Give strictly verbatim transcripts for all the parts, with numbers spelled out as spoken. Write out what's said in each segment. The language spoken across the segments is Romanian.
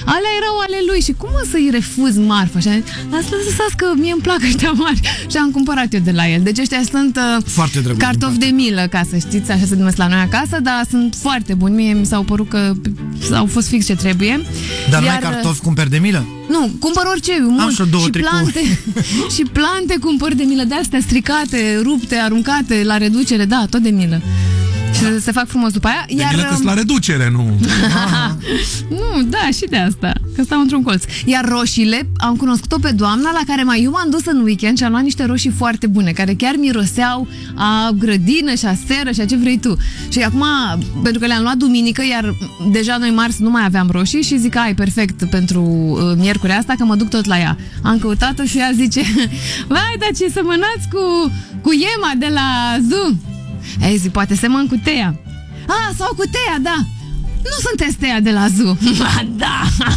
alea erau ale lui și cum o să-i refuz marfa? Și am zis, lasă, lăsați că mie îmi plac ăștia mari. Și am cumpărat eu de la el. Deci ăștia sunt uh, cartofi de milă, ca să știți, așa se numesc la noi acasă, dar sunt foarte buni. Mie mi s-au părut că au fost fix ce trebuie. Dar Iar, n-ai cartofi cumperi de milă? Nu, cumpăr orice, mult. Am două și plante, și plante cumpăr de milă de astea stricate, rupte, aruncate, la reducere, da, tot de milă. Și se fac frumos după aia. De iar... milă că-s la reducere, nu? Nu, da, și de asta, că stau într-un colț. Iar roșiile, am cunoscut-o pe doamna la care mai eu m-am dus în weekend și am luat niște roșii foarte bune, care chiar miroseau a grădină și a seră și a ce vrei tu. Și acum, pentru că le-am luat duminică, iar deja noi marți nu mai aveam roșii și zic, ai, perfect pentru uh, miercurea asta, că mă duc tot la ea. Am căutat-o și ea zice, vai, dar ce semănați cu, cu Iema de la Zoo? Ei, zi, poate semăn cu Tea. Ah, sau cu Tea, da. Nu sunteți Tea de la Zoo. Da.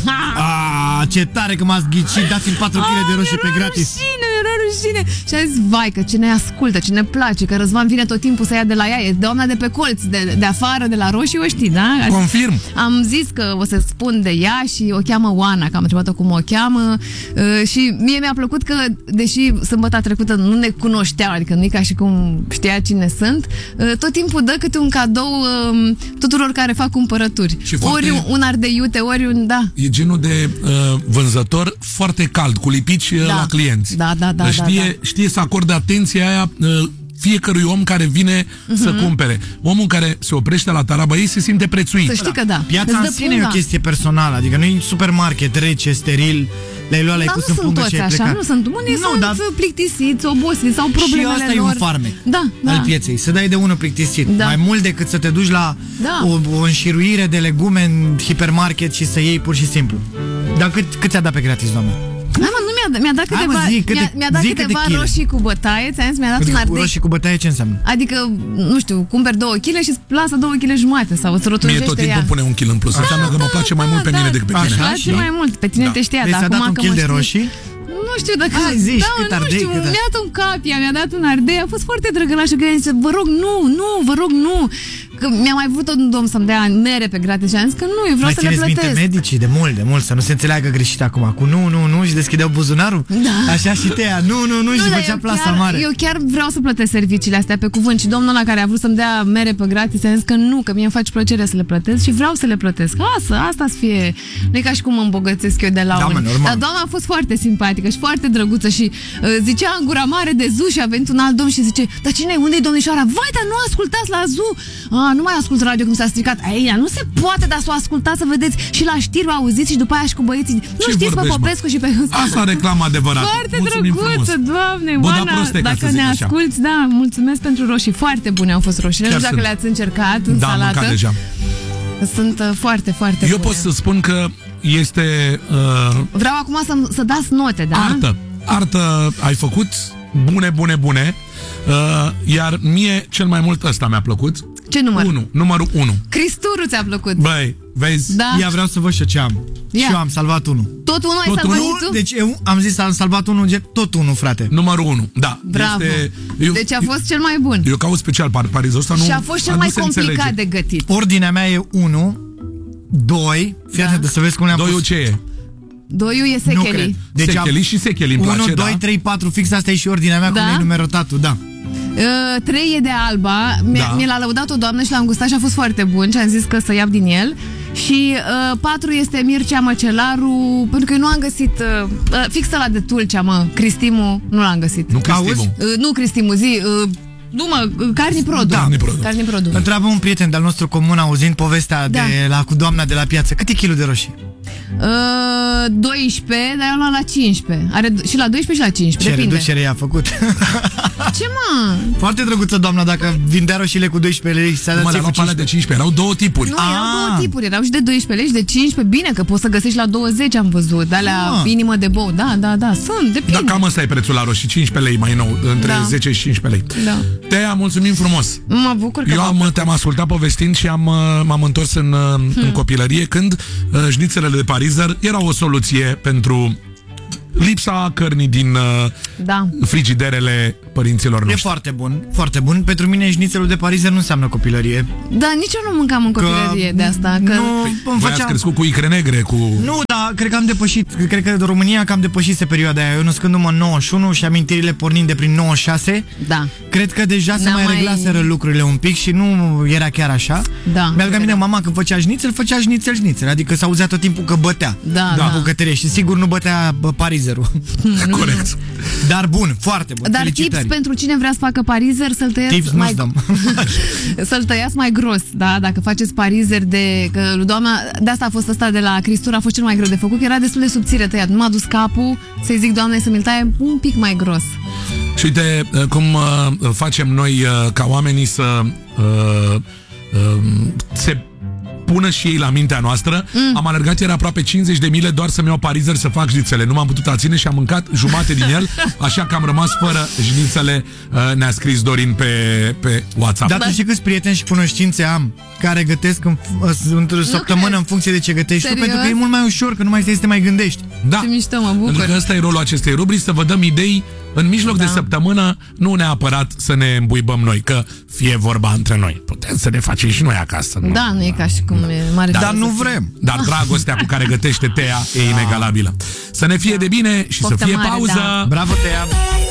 Ah, ce tare că m-ați ghicit. Dați-mi patru kilograme de roșii pe gratis. Rușine, era rușine. Și a zis, vai, că ce ne ascultă, ce ne place, că Răzvan vine tot timpul să ia de la ea. E doamna de pe colț, de, de afară, de la roșii, o știi, da? Confirm. Am zis că o să spun de ea și o cheamă Oana, că am întrebat-o cum o cheamă. uh, Și mie mi-a plăcut că, deși sâmbăta trecută nu ne cunoșteau, adică nu e ca și cum știa cine sunt, uh, tot timpul dă câte un cadou uh, tuturor care fac cumpărături. Ori foarte... un ardei iute, ori un, da. E genul de uh, vânzător foarte cald, cu lipici uh, da. la clienți. Da, da, da, știe, da, da. știe să acorde atenția aia uh, fiecărui om care vine uh-huh. să cumpere. Omul care se oprește la taraba ei se simte prețuit. Să știi că da. Piața în sine e o chestie personală, adică nu e supermarket rece, steril. Le-ai luat, le-ai pus în pungă și ai plecat. Nu sunt unii, nu, sunt dar... plictisiți, obosiți sau problemele lor. Și asta e un farmec da, da. al pieței, să dai de unul plictisit. Da. Mai mult decât să te duci la da. o, o înșiruire de legume în hipermarket și să iei pur și simplu. Dar cât, cât ți-a dat pe gratis, doamne? Da, mă, nu mi-a, mi-a dat câteva, mă, zi, câte, mi-a, mi-a dat câteva roșii cu bătaie, ți-am zis, mi-a dat adică un ardei. Roșii cu bătaie ce înseamnă? Adică, nu știu, cumperi două kilograme și îți lasă două kilograme jumate sau îți rotunjește ea. Mie tot timpul ea. pune un kil în plus, da, înseamnă da, că mă place da, mai mult pe da, mine da, decât pe tine. tine. Îmi place mai mult, pe tine da. te știa, deci dar acum dat un kil de roșii? Nu știu dacă... Hai, zici, da, cât nu ardei, știu, cât mi-a dat un capia, mi-a dat un ardei, a fost foarte drăgălaș și zis, vă rog, nu, nu, vă rog, nu. Că mi-a mai vrut un domn să-mi dea mere pe gratis și am zis că nu, eu vreau mai să le plătesc. Minte medicii de mult, de mult, să nu se înțeleagă greșit acum, cu nu, nu, nu și deschideau buzunarul? Da. Așa și Tea, nu, nu, nu, nu și făcea plasa chiar, mare. Eu chiar vreau să plătesc serviciile astea pe cuvânt și domnul ăla care a vrut să-mi dea mere pe gratis a zis că nu, că mie îmi face plăcere să le plătesc și vreau să le plătesc. Asta, asta să fie, nu e ca și cum mă îmbogățesc eu de la da, unii. Mă, Dar doamna a fost foarte simpatică și foarte drăguță și uh, zicea în gura mare de Zoo și a venit un alt domn și zice, dar cine e? Unde e domnișoara? Vai, dar nu ascultați la Zoo! Ah, nu mai ascult radio cum s-a stricat. Ei, nu se poate, dar să o ascultați să vedeți și la știri o auziți și după aia și cu băieții. Nu ce știți vorbești, pe Popescu și pe... Asta reclamă adevărată. Foarte drăguță, Doamne, Bă, Oana, proste, dacă ne asculti, da, mulțumesc pentru roșii. Foarte bune au fost roșiile. Nu știu dacă le-ați încercat în da, salată. Da, deja. Sunt uh, foarte, foarte Eu bune. pot să spun că este... Uh, Vreau acum să, să dați note, da? Artă. Artă ai făcut. Bune, bune, bune. Uh, iar mie cel mai mult ăsta mi-a plăcut. Ce număr? unu. Numărul unu. Cristuru ți-a plăcut. Băi, vezi? Da. Ia vreau să văd și eu ce am. Ia. Și eu am salvat unul. Tot unul ai tot salvat unul? tu? Deci eu am zis am salvat unul, tot unul, frate. Numărul unu, da. Bravo. Este, eu, deci a fost cel mai bun. Eu caut special par, parizul ăsta. Nu, și a fost cel mai complicat înțelege. de gătit. Ordinea mea e unu, doi, fii atent da. să vezi cum le-am Doiul pus. ce e? Doiul e Secheli. Deci Secheli și Secheli îmi place, unu, da? doi, trei, patru, fix asta e și ordinea mea, da? cum e numerotat tu, da. Uh, trei e de Alba, mi, da. mi l-a lăudat o doamnă și l-am gustat și a fost foarte bun și am zis că să iau din el. Și uh, patru este Mircea Măcelaru, pentru că eu nu am găsit uh, uh, fix ăla de Tulcea, mă, Cristimu, nu l-am găsit. Nu Cristimu. Uh, nu Cristimu, zi, uh, nu mă, uh, Carni Produ. Da. Carni Produ. Carni Produ. Întreabă un prieten de-al nostru comun auzind povestea da. de la cu doamna de la piață. Cât e kilul de roșii? Uh, doisprezece, dar am luat la cincisprezece. Are și la doisprezece și la cincisprezece, ce depinde. reducere i-a făcut? Ce mă? Foarte drăguță doamna, dacă vindea roșiile cu doisprezece lei, s-a dat nu, cu cincisprezece. De cincisprezece, erau două tipuri. Nu, erau două tipuri, erau și de doisprezece lei și de cincisprezece, bine că poți să găsești la douăzeci, am văzut, de alea ah. inimă de bou, da, da, da, sunt, depinde. Da, cam ăsta e prețul la roșii, cincisprezece lei mai nou, între da. zece și cincisprezece lei. Da. Tea, mulțumim frumos. Mă bucur că eu am, te-am ascultat povestind și am, m-am întors în, hmm. în copilărie când uh, șnițelele de parizer erau o soluție pentru lipsa cărnii din uh, da. frigiderele părinților noștri. E foarte bun, foarte bun. Pentru mine șnițelul de parizer nu înseamnă copilărie. Da, nici eu nu mâncam în copilărie că de asta. Că... Nu, Voi făcea... ați crescut cu icre negre, cu... Nu, dar Da, cred că am depășit, cred că România că am depășit perioada aia. Eu născându-mă în nouăzeci și unu și amintirile pornind de prin nouăzeci și șase. Da. Cred că deja se mai, mai reglaseră lucrurile un pic și nu era chiar așa. Da. Mi-al aminte mama când făcea șnițel, făcea șnițel, șnițel. Adică s-a auzea tot timpul că bătea. Da, da. da. Bucătărie și sigur nu bătea bă, parizerul. Corect. Dar bun, foarte bun. Dar felicitări. tips pentru cine vrea să facă parizer, să-l tăiați Tips mai nu-ți dăm. să-l tăiați mai gros, da? Dacă faceți parizer de că doamna, de asta a fost ăsta de la Cristura, a fost cel mai greu de făcut, că era destul de subțire tăiat. Nu m-a dus capul să-i zic doamnei să mi-l taie un pic mai gros. Și uite cum uh, facem noi uh, ca oamenii să uh, uh, se pună și ei la mintea noastră. Mm. Am alergat ieri aproape cincizeci de mile doar să-mi iau parizer să fac șnițele. Nu m-am putut aține și am mâncat jumate din el, așa că am rămas fără șnițele. Uh, ne-a scris Dorin pe, pe WhatsApp. Dar tu știi câți prieteni și cunoștințe am care gătesc în, într-o săptămână cred. În funcție de ce gătești tu, pentru că e mult mai ușor, că nu mai stai să te mai gândești. Da. Ce mișto, mă bucur. Pentru că ăsta e rolul acestei rubrici, să vă dăm idei în mijloc da. de săptămână, nu neapărat să ne îmbuibăm noi, că fie vorba între noi. Putem să ne facem și noi acasă. Nu? Da, nu e ca și cum e mare. Dar nu vrem. Dar dragostea cu care gătește Tea e inegalabilă. Să ne fie da. de bine și Poftă să fie mare, pauză. Da. Bravo, Tea!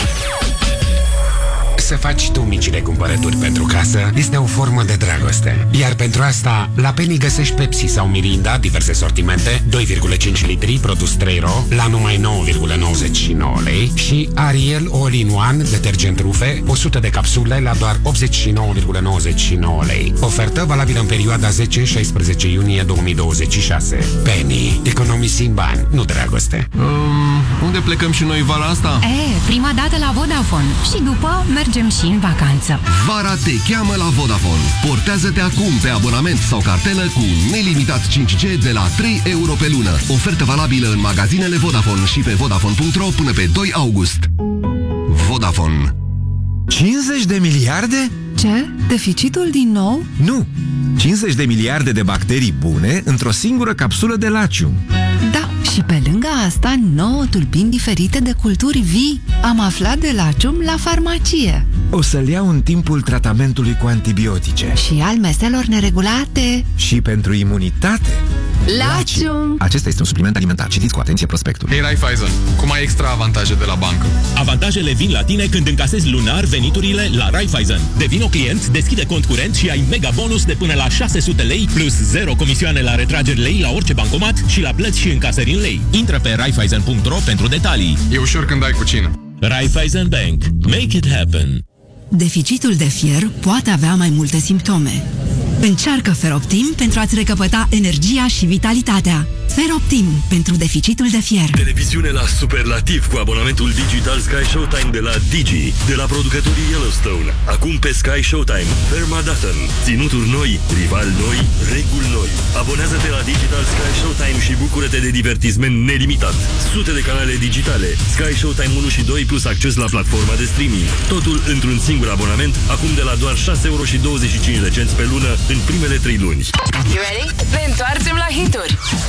Să faci tu micile cumpărături pentru casă este o formă de dragoste. Iar pentru asta, la Penny găsești Pepsi sau Mirinda, diverse sortimente, doi virgulă cinci litri, produs trei ro, la numai nouă virgulă nouăzeci și nouă lei și Ariel All-in-One, detergent rufe, o sută de capsule la doar optzeci și nouă virgulă nouăzeci și nouă lei. Ofertă valabilă în perioada zece șaisprezece iunie două mii douăzeci și șase. Penny. Economisim bani, nu dragoste. Um, unde plecăm și noi vara asta? E, prima dată la Vodafone și după mergem și în vacanță. Vara te cheamă la Vodafone. Portează-te acum pe abonament sau cartelă cu nelimitat cinci G de la trei euro pe lună. Ofertă valabilă în magazinele Vodafone și pe vodafone punct ro până pe doi august. Vodafone. cincizeci de miliarde? Ce? Deficitul din nou? Nu! cincizeci de miliarde de bacterii bune într-o singură capsulă de lacium. Da, și pe lângă asta nouă tulpini diferite de culturi vii. Am aflat de lacium la farmacie. O să-l iau în timpul tratamentului cu antibiotice. Și al meselor neregulate. Și pentru imunitate. Lacium! Acesta este un supliment alimentar. Citiți cu atenție prospectul. Hei, Raiffeisen, cum ai extra avantaje de la bancă? Avantajele vin la tine când încasezi lunar veniturile la Raiffeisen. Devino client, deschide cont curent și ai mega bonus de până la șase sute lei plus zero comisioane la retrageri lei la orice bancomat și la plăți și încasări în lei. Intră pe raiffeisen punct ro pentru detalii. E ușor când ai cu cine. Raiffeisen Bank. Make it happen. Deficitul de fier poate avea mai multe simptome. Încearcă Feroptim pentru a-ți recăpăta energia și vitalitatea. Feroptim pentru deficitul de fier. Televiziune la superlativ cu abonamentul digital Sky Showtime de la Digi, de la producătorii Yellowstone. Acum pe Sky Showtime, Permadaton, ținuturi noi, rivali noi, reguli noi. Abonează-te la Digital Sky Showtime și bucură-te de divertisment nelimitat. Sute de canale digitale, Sky Showtime unu și doi plus acces la platforma de streaming. Totul într-un singur abonament, acum de la doar șase euro și douăzeci și cinci de cenți pe lună în primele trei luni. You ready? Ne întoarcem la hituri.